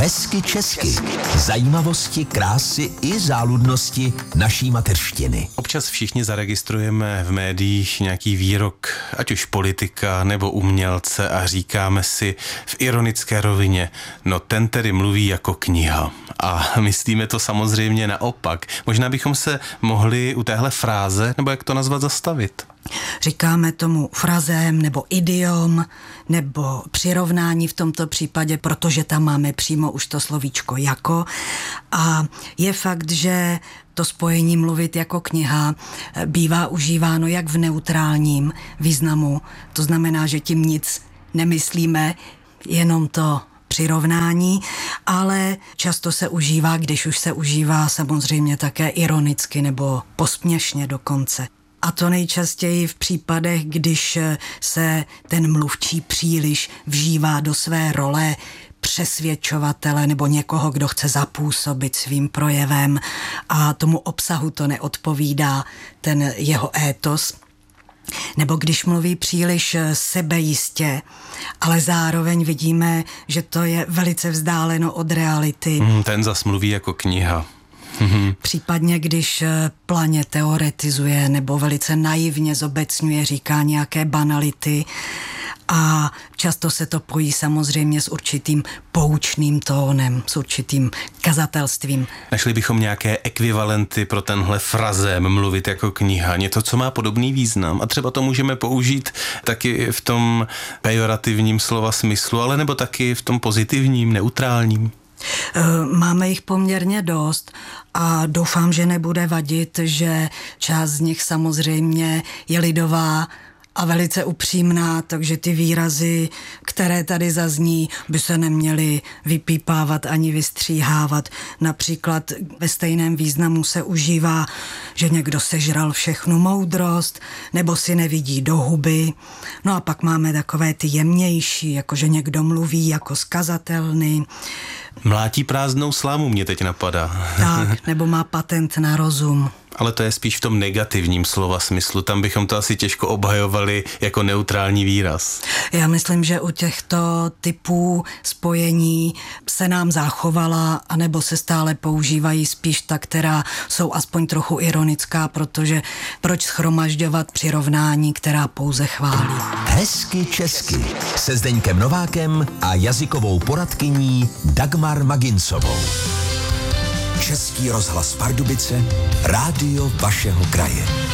Hezky česky. Zajímavosti, krásy i záludnosti naší mateřštiny. Občas všichni zaregistrujeme v médiích nějaký výrok, ať už politika nebo umělce, a říkáme si v ironické rovině, no ten tedy mluví jako kniha. A myslíme to samozřejmě naopak. Možná bychom se mohli u téhle fráze, nebo jak to nazvat, zastavit. Říkáme tomu frazém nebo idiom nebo přirovnání v tomto případě, protože tam máme přímo už to slovíčko jako. A je fakt, že to spojení mluvit jako kniha bývá užíváno jak v neutrálním významu. To znamená, že tím nic nemyslíme, jenom to přirovnání, ale často se užívá, když už se užívá samozřejmě také ironicky nebo posměšně dokonce. A to nejčastěji v případech, když se ten mluvčí příliš vžívá do své role přesvědčovatele nebo někoho, kdo chce zapůsobit svým projevem a tomu obsahu to neodpovídá, ten jeho étos. Nebo když mluví příliš sebejistě, ale zároveň vidíme, že to je velice vzdáleno od reality. Ten zas mluví jako kniha. Případně, když planě teoretizuje nebo velice naivně zobecňuje, říká nějaké banality a často se to pojí samozřejmě s určitým poučným tónem, s určitým kazatelstvím. Našli bychom nějaké ekvivalenty pro tenhle frazém mluvit jako kniha, něco, co má podobný význam a třeba to můžeme použít taky v tom pejorativním slova smyslu, ale nebo taky v tom pozitivním, neutrálním. Máme jich poměrně dost a doufám, že nebude vadit, že část z nich samozřejmě je lidová a velice upřímná, takže ty výrazy, které tady zazní, by se neměly vypípávat ani vystříhávat. Například ve stejném významu se užívá, že někdo sežral všechnu moudrost, nebo si nevidí do huby. No a pak máme takové ty jemnější, jako že někdo mluví jako skazatelný. Mlátí prázdnou slámu mě teď napadá. Tak, nebo má patent na rozum. Ale to je spíš v tom negativním slova smyslu. Tam bychom to asi těžko obhajovali jako neutrální výraz. Já myslím, že u těchto typů spojení se nám zachovala, anebo se stále používají spíš ta, která jsou aspoň trochu ironická, protože proč shromažďovat přirovnání, která pouze chválí. Hezky česky se Zdeňkem Novákem a jazykovou poradkyní Dagmar Magincovou. Český rozhlas Pardubice, rádio vašeho kraje.